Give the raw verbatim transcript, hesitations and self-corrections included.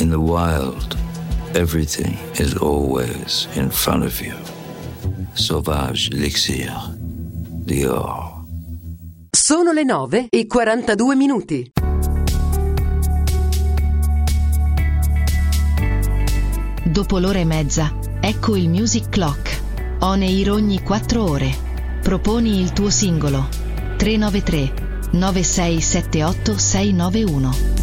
In the wild, everything is always in front of you. Sauvage Elixir, Dior. Sono le nove e quarantadue minuti. Dopo l'ora e mezza, ecco il Music Clock. On air ogni quattro ore. Proponi il tuo singolo. tre nove tre nove sei sette otto sei nove uno.